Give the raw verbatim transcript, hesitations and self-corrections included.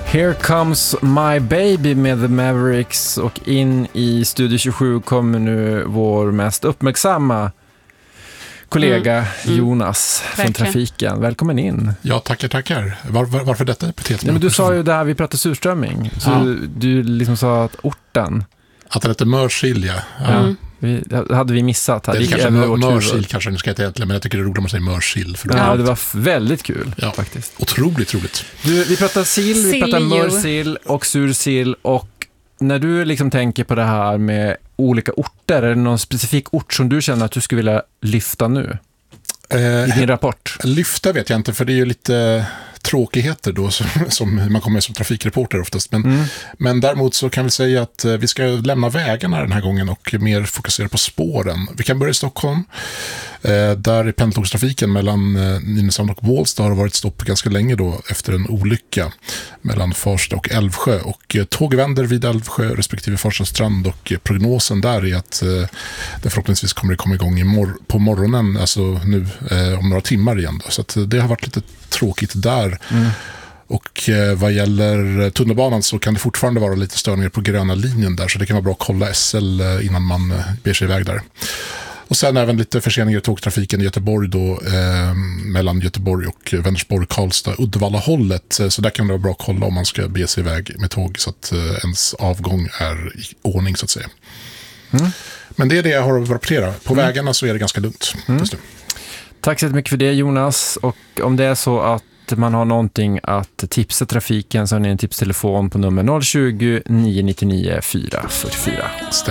Here Comes My Baby med The Mavericks, och in i Studio tjugosju kommer nu vår mest uppmärksamma kollega mm. Mm. Jonas från Verkligen. Trafiken. Välkommen in. Ja, tackar, tackar. Var, var, varför detta epitet? Ja, men du sa ju där vi pratade surströmming. Så ja. du, du liksom sa att orten... Att det heter Mörsilja. Ja. Mm. Vi, hade vi missat. Hade det är kanske mör, Mörsil kanske ni ska heta egentligen, men jag tycker det är roligt om man säger Mörsil. För ja, det var väldigt kul ja. faktiskt. Otroligt roligt. Du, vi pratar sill, vi pratar mörsill och sursill, och när du liksom tänker på det här med olika orter, är det någon specifik ort som du känner att du skulle vilja lyfta nu eh, i din rapport? Lyfta vet jag inte, för det är ju lite tråkigheter då som, som man kommer med som trafikreporter oftast. Men, mm. men däremot så kan vi säga att vi ska lämna vägarna den här gången och mer fokusera på spåren. Vi kan börja i Stockholm. Eh, där i pendeltågstrafiken mellan eh, Nynäshamn och Bålsta har varit stopp ganska länge då efter en olycka mellan Farsta och Älvsjö. Och eh, tåg vänder vid Älvsjö respektive Farsta strand, och eh, prognosen där är att eh, det förhoppningsvis kommer att komma igång i mor- på morgonen, alltså nu eh, om några timmar igen då. Så att, eh, det har varit lite tråkigt där. Mm. Och eh, vad gäller tunnelbanan så kan det fortfarande vara lite störningar på gröna linjen där, så det kan vara bra att kolla S L eh, innan man eh, ber sig iväg där. Och sen även lite förseningar i tågtrafiken i Göteborg då, eh, mellan Göteborg och Vänersborg, Karlstad, Uddevalla-hållet. Så där kan det vara bra att kolla om man ska bege sig iväg med tåg så att eh, ens avgång är i ordning så att säga. Mm. Men det är det jag har att rapportera. På mm. vägarna så är det ganska lugnt mm. just nu. Tack så mycket för det, Jonas. Och om det är så att man har någonting att tipsa trafiken så har ni en tipstelefon på nummer noll tjugo, nio nio nio, fyra fyra fyra.